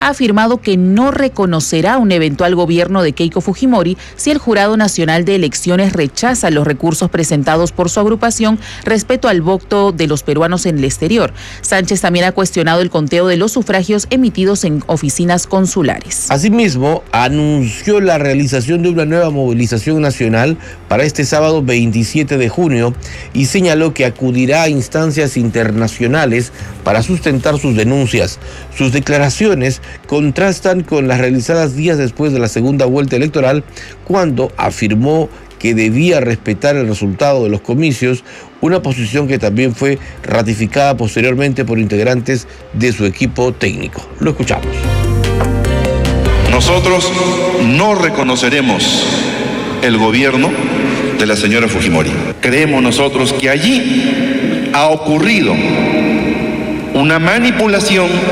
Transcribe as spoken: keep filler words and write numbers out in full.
ha afirmado que no reconocerá un eventual gobierno de Keiko Fujimori si el Jurado Nacional de Elecciones rechaza los recursos presentados por su agrupación respecto al voto de los peruanos en el exterior. Sánchez también ha cuestionado el conteo de los sufragios emitidos en oficinas consulares. Asimismo, anunció la realización de una nueva movilización nacional para este sábado veintisiete de junio y señaló que acudirá a instancias internacionales para sustentar sus denuncias. Sus declaraciones contrastan con las realizadas días después de la segunda vuelta electoral, cuando afirmó que debía respetar el resultado de los comicios, una posición que también fue ratificada posteriormente por integrantes de su equipo técnico. Lo escuchamos. Nosotros no reconoceremos el gobierno de la señora Fujimori. Creemos nosotros que allí ha ocurrido una manipulación